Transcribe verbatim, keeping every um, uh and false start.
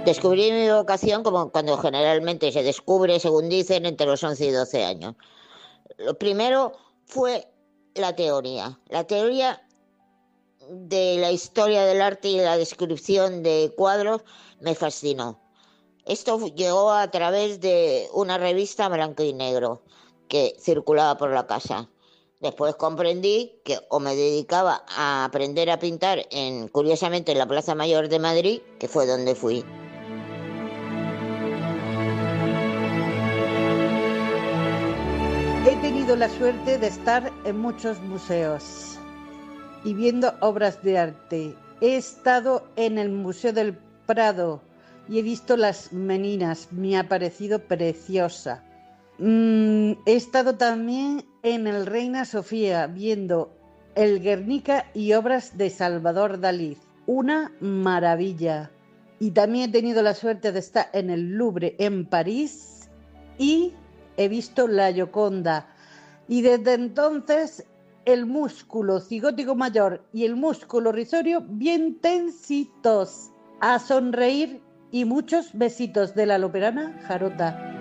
Descubrí mi vocación como cuando generalmente se descubre, según dicen, entre los once y doce años. Lo primero fue la teoría. La teoría de la historia del arte y la descripción de cuadros me fascinó. Esto llegó a través de una revista blanco y negro que circulaba por la casa. Después comprendí que o me dedicaba a aprender a pintar en, curiosamente, en la Plaza Mayor de Madrid, que fue donde fui. He tenido la suerte de estar en muchos museos y viendo obras de arte. He estado en el Museo del Prado y he visto Las Meninas, me ha parecido preciosa. Mm, he estado también en el Reina Sofía viendo el Guernica y obras de Salvador Dalí. Una maravilla. Y también he tenido la suerte de estar en el Louvre en París y he visto la Gioconda. Y desde entonces el músculo cigótico mayor y el músculo risorio bien tensitos. A sonreír y muchos besitos de la Loperana Jarota.